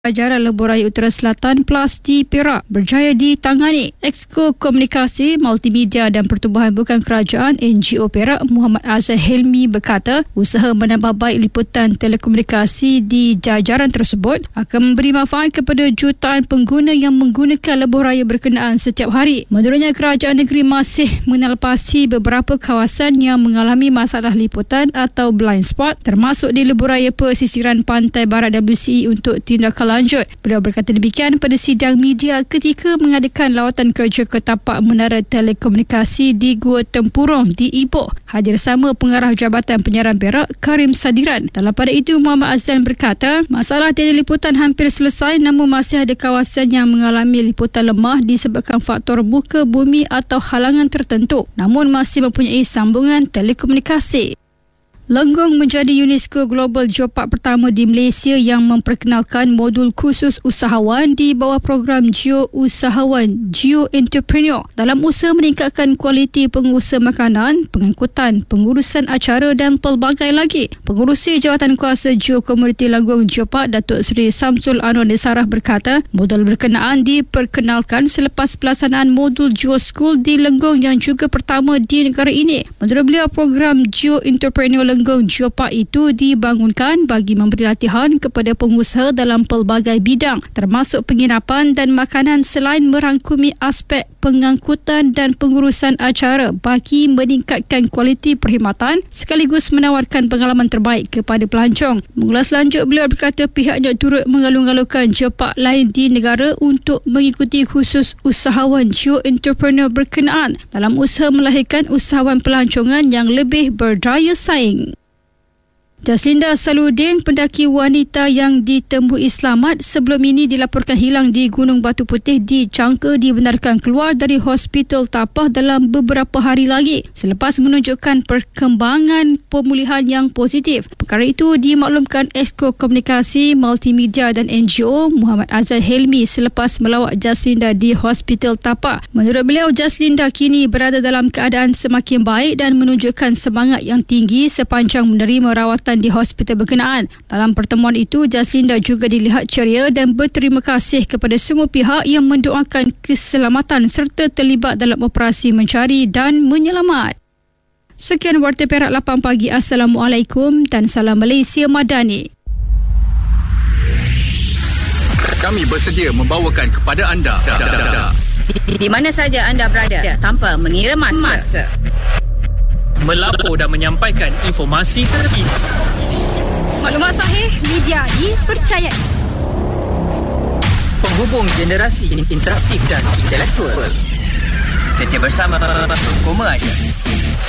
Ajaran Lebuh Raya Utara Selatan PLAS di Perak berjaya ditangani. Exco Komunikasi, Multimedia dan Pertubuhan Bukan Kerajaan NGO Perak Muhammad Azhar Helmi berkata usaha menambah baik liputan telekomunikasi di jajaran tersebut akan memberi manfaat kepada jutaan pengguna yang menggunakan lebuh raya berkenaan setiap hari. Menurutnya, kerajaan negeri masih menalpasi beberapa kawasan yang mengalami masalah liputan atau blind spot, termasuk di lebuh raya pesisiran pantai barat WCE untuk tindakan lanjut. Beliau berkata demikian pada sidang media ketika mengadakan lawatan kerja ke tapak menara telekomunikasi di Gua Tempurung di Ipoh. Hadir sama Pengarah Jabatan Penyiaran Perak Karim Sadiran. Dalam pada itu, Muhammad Azlan berkata masalah tiada liputan hampir selesai, namun masih ada kawasan yang mengalami liputan lemah disebabkan faktor muka bumi atau halangan tertentu, namun masih mempunyai sambungan telekomunikasi. Lenggong menjadi UNESCO Global Geopark pertama di Malaysia yang memperkenalkan modul khusus usahawan di bawah program Geo Usahawan Geo Entrepreneur dalam usaha meningkatkan kualiti pengurusan makanan, pengangkutan, pengurusan acara dan pelbagai lagi. Pengurusi Jawatan Kuasa Geo Komuniti Lenggong Geopark Datuk Seri Samsul Anwar Nisarah berkata modul berkenaan diperkenalkan selepas pelaksanaan modul Geo School di Lenggong yang juga pertama di negara ini. Menurut beliau, program Geo Entrepreneur Lenggong Geopark itu dibangunkan bagi memberi latihan kepada pengusaha dalam pelbagai bidang termasuk penginapan dan makanan selain merangkumi aspek pengangkutan dan pengurusan acara bagi meningkatkan kualiti perkhidmatan sekaligus menawarkan pengalaman terbaik kepada pelancong. Mengulas lanjut, beliau berkata pihaknya turut mengalung-alungkan Geopark lain di negara untuk mengikuti khusus usahawan Geo Entrepreneur berkenaan dalam usaha melahirkan usahawan pelancongan yang lebih berdaya saing. Jaslinda Saludin, pendaki wanita yang ditemui selamat sebelum ini dilaporkan hilang di Gunung Batu Putih, dijangka dibenarkan keluar dari Hospital Tapah dalam beberapa hari lagi selepas menunjukkan perkembangan pemulihan yang positif. Perkara itu dimaklumkan Exco Komunikasi, Multimedia dan NGO Muhammad Azhar Helmi selepas melawat Jaslinda di Hospital Tapah. Menurut beliau, Jaslinda kini berada dalam keadaan semakin baik dan menunjukkan semangat yang tinggi sepanjang menerima rawatan di hospital berkenaan. Dalam pertemuan itu, Jaslinda juga dilihat ceria dan berterima kasih kepada semua pihak yang mendoakan keselamatan serta terlibat dalam operasi mencari dan menyelamat. Sekian Warta Perak 8 pagi. Assalamualaikum dan salam Malaysia Madani. Kami bersedia membawakan kepada anda di mana saja anda berada tanpa mengira masa. Melapor dan menyampaikan informasi terkini. Maklumat sahih, media dipercayai. Penghubung generasi interaktif dan intelektual. Setia bersama Koma Aja.